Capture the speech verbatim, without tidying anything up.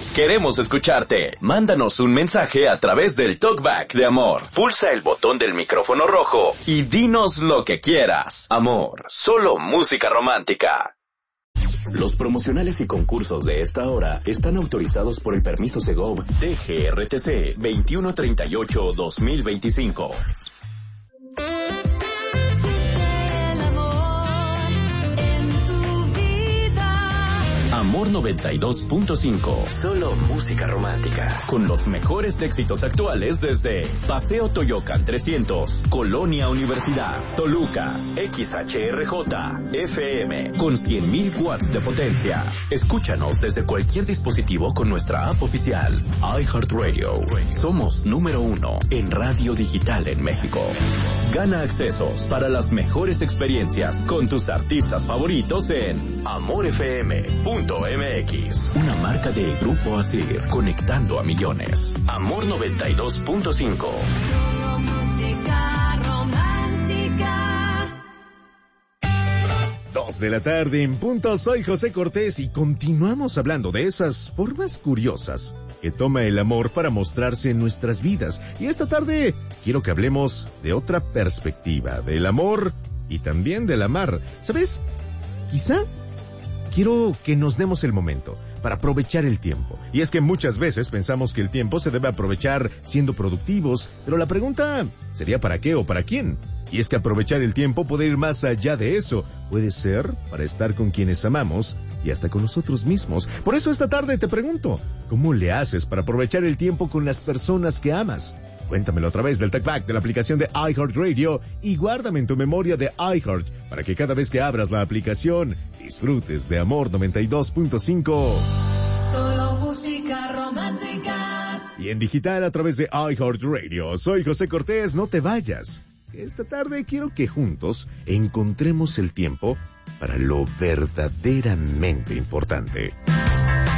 Queremos escucharte. Mándanos un mensaje a través del Talkback de Amor. Pulsa el botón del micrófono rojo y dinos lo que quieras. Amor, solo música romántica. Los promocionales y concursos de esta hora están autorizados por el permiso Segov D G R T C veintiuno treinta y ocho guión dos mil veinticinco. Amor noventa y dos punto cinco. Solo música romántica. Con los mejores éxitos actuales desde Paseo Toyocan trescientos, Colonia Universidad, Toluca, X H R J, F M, con cien mil watts de potencia. Escúchanos desde cualquier dispositivo con nuestra app oficial. iHeartRadio. Somos número uno en radio digital en México. Gana accesos para las mejores experiencias con tus artistas favoritos en amor f m punto m x. Una marca de Grupo Asir, conectando a millones. Amor noventa y dos punto cinco. Música romántica. Dos de la tarde en punto. Soy José Cortés y continuamos hablando de esas formas curiosas que toma el amor para mostrarse en nuestras vidas. Y esta tarde quiero que hablemos de otra perspectiva, del amor y también del amar. ¿Sabes? Quizá quiero que nos demos el momento para aprovechar el tiempo. Y es que muchas veces pensamos que el tiempo se debe aprovechar siendo productivos, pero la pregunta sería ¿para qué o para quién? Y es que aprovechar el tiempo puede ir más allá de eso. Puede ser para estar con quienes amamos y hasta con nosotros mismos. Por eso esta tarde te pregunto, ¿cómo le haces para aprovechar el tiempo con las personas que amas? Cuéntamelo a través del Talkback de la aplicación de iHeartRadio y guárdame en tu memoria de iHeart para que cada vez que abras la aplicación disfrutes de Amor noventa y dos punto cinco. Solo música romántica. Y en digital a través de iHeartRadio. Soy José Cortés, no te vayas. Esta tarde quiero que juntos encontremos el tiempo para lo verdaderamente importante.